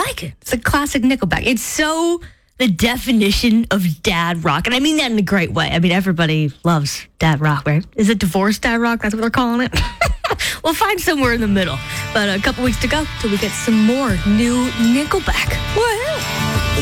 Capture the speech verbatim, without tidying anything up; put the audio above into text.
like it. It's a classic Nickelback. It's so the definition of dad rock. And I mean that in a great way. I mean, everybody loves dad rock, right? Is it divorced dad rock? That's what they're calling it. We'll find somewhere in the middle. But a couple weeks to go till we get some more new Nickelback. Woohoo!